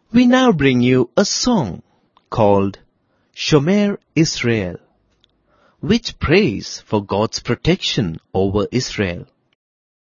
We now bring you a song called Shomer Israel, which prays for God's protection over Israel.